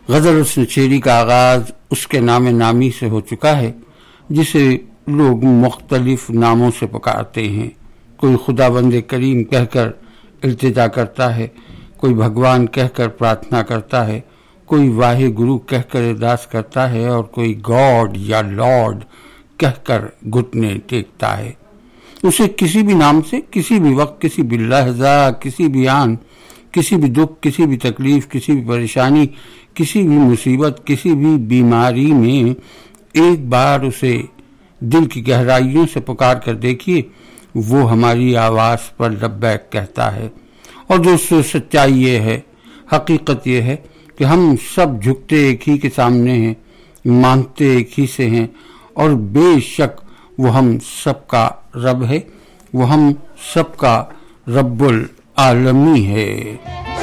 गज़ल उस शेरी का आगाज उसके नाम नामी से हो चुका है जिसे लोग मुख्तलिफ नामों से पुकारते हैं। कोई खुदाबंद करीम कहकर इल्तिजा करता है, कोई भगवान कहकर प्रार्थना करता है, कोई वाहे गुरु कहकर अरदास करता है और कोई गॉड या लॉर्ड कहकर घुटने टेकता है। उसे किसी भी नाम से, किसी भी वक्त, किसी भी लहजा, किसी भी आन, किसी भी दुख, किसी भी तकलीफ, किसी भी परेशानी, किसी भी मुसीबत, किसी भी बीमारी में एक बार उसे दिल की गहराइयों से पुकार कर देखिए, वो हमारी आवाज़ पर लब्बैक कहता है। और दोस्तों, सच्चाई ये है, हकीकत ये है कि हम सब झुकते एक ही के सामने हैं, मांगते एक ही से हैं और बेशक वो हम सबका रब है, वो हम सबका रब्बुल आलमी है।